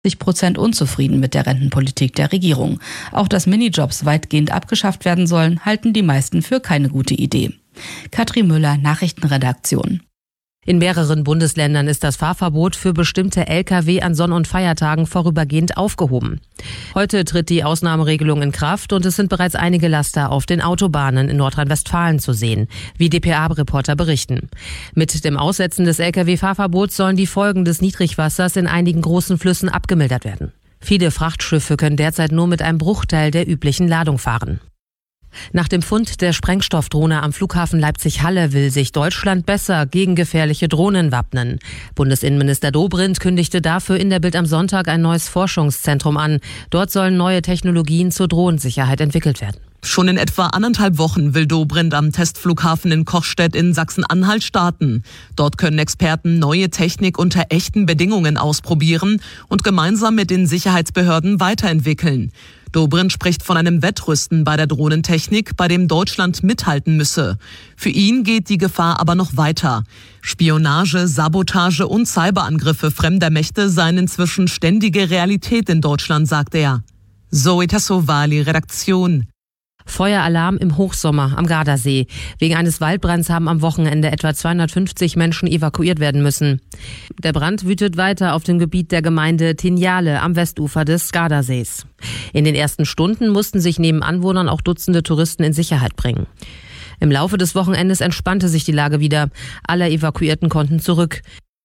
60% unzufrieden mit der Rentenpolitik der Regierung. Auch dass Minijobs weitgehend abgeschafft werden sollen, halten die meisten für keine gute Idee. Katrin Müller, Nachrichtenredaktion. In mehreren Bundesländern ist das Fahrverbot für bestimmte Lkw an Sonn- und Feiertagen vorübergehend aufgehoben. Heute tritt die Ausnahmeregelung in Kraft und es sind bereits einige Laster auf den Autobahnen in Nordrhein-Westfalen zu sehen, wie dpa-Reporter berichten. Mit dem Aussetzen des Lkw-Fahrverbots sollen die Folgen des Niedrigwassers in einigen großen Flüssen abgemildert werden. Viele Frachtschiffe können derzeit nur mit einem Bruchteil der üblichen Ladung fahren. Nach dem Fund der Sprengstoffdrohne am Flughafen Leipzig-Halle will sich Deutschland besser gegen gefährliche Drohnen wappnen. Bundesinnenminister Dobrindt kündigte dafür in der Bild am Sonntag ein neues Forschungszentrum an. Dort sollen neue Technologien zur Drohnensicherheit entwickelt werden. Schon in etwa 1,5 Wochen will Dobrindt am Testflughafen in Kochstedt in Sachsen-Anhalt starten. Dort können Experten neue Technik unter echten Bedingungen ausprobieren und gemeinsam mit den Sicherheitsbehörden weiterentwickeln. Dobrindt spricht von einem Wettrüsten bei der Drohnentechnik, bei dem Deutschland mithalten müsse. Für ihn geht die Gefahr aber noch weiter. Spionage, Sabotage und Cyberangriffe fremder Mächte seien inzwischen ständige Realität in Deutschland, sagt er. Zoe Tassovali, Redaktion. Feueralarm im Hochsommer am Gardasee. Wegen eines Waldbrands haben am Wochenende etwa 250 Menschen evakuiert werden müssen. Der Brand wütet weiter auf dem Gebiet der Gemeinde Tinjale am Westufer des Gardasees. In den ersten Stunden mussten sich neben Anwohnern auch Dutzende Touristen in Sicherheit bringen. Im Laufe des Wochenendes entspannte sich die Lage wieder. Alle Evakuierten konnten zurück.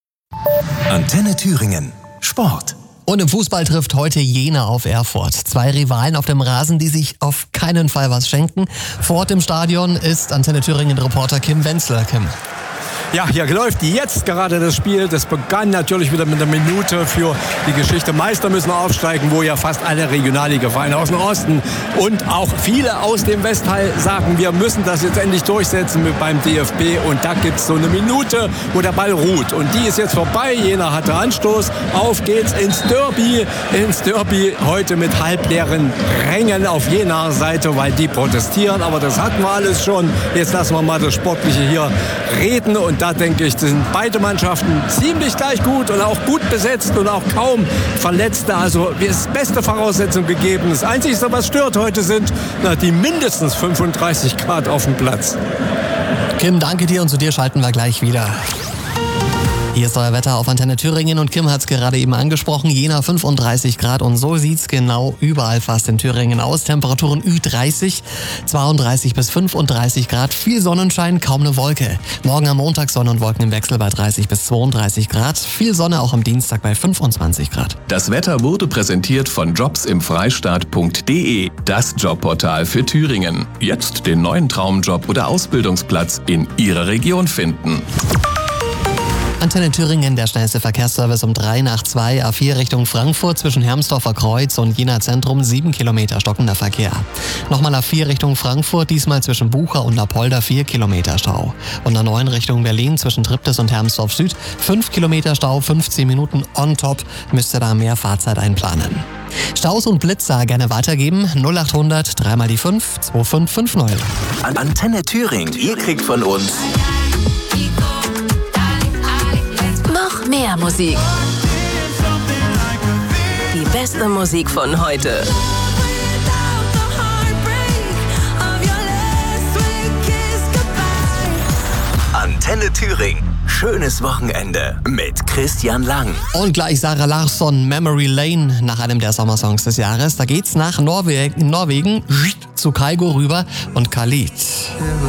Antenne Thüringen. Sport. Und im Fußball trifft heute Jena auf Erfurt. 2 Rivalen auf dem Rasen, die sich auf keinen Fall was schenken. Vor Ort im Stadion ist Antenne Thüringen-Reporter Kim Wenzler. Kim. Ja, hier läuft jetzt gerade das Spiel. Das begann natürlich wieder mit einer Minute für die Geschichte. Meister müssen aufsteigen, wo ja fast alle Regionalliga-Vereine aus dem Osten und auch viele aus dem Westteil sagen, wir müssen das jetzt endlich durchsetzen beim DFB. Und da gibt es so eine Minute, wo der Ball ruht. Und die ist jetzt vorbei. Jena hatte Anstoß. Auf geht's ins Derby. Ins Derby heute mit halbleeren Rängen auf Jenaer Seite, weil die protestieren. Aber das hatten wir alles schon. Jetzt lassen wir mal das Sportliche hier reden. Und da denke ich, sind beide Mannschaften ziemlich gleich gut und auch gut besetzt und auch kaum Verletzte. Also ist beste Voraussetzung gegeben. Das Einzige, was stört heute, sind die mindestens 35 Grad auf dem Platz. Kim, danke dir und zu dir schalten wir gleich wieder. Hier ist euer Wetter auf Antenne Thüringen und Kim hat es gerade eben angesprochen. Jena 35 Grad und so sieht's genau überall fast in Thüringen aus. Temperaturen Ü30, 32 bis 35 Grad, viel Sonnenschein, kaum eine Wolke. Morgen am Montag Sonne und Wolken im Wechsel bei 30 bis 32 Grad, viel Sonne auch am Dienstag bei 25 Grad. Das Wetter wurde präsentiert von jobsimfreistaat.de, das Jobportal für Thüringen. Jetzt den neuen Traumjob oder Ausbildungsplatz in Ihrer Region finden. Antenne Thüringen, der schnellste Verkehrsservice um 3 nach 2, A4 Richtung Frankfurt zwischen Hermsdorfer Kreuz und Jena Zentrum 7 Kilometer stockender Verkehr. Nochmal A4 Richtung Frankfurt, diesmal zwischen Bucha und Apolda 4 Kilometer Stau. Und A9 Richtung Berlin zwischen Triptis und Hermsdorf Süd 5 Kilometer Stau, 15 Minuten on top, müsst ihr da mehr Fahrzeit einplanen. Staus und Blitzer gerne weitergeben, 0800 3 mal die 5 2550. Antenne Thüringen, ihr kriegt von uns noch mehr Musik. Die beste Musik von heute. Antenne Thüringen. Schönes Wochenende mit Christian Lang. Und gleich Sarah Larsson, Memory Lane, nach einem der Sommersongs des Jahres. Da geht's nach Norwegen zu Kygo rüber und Khalid.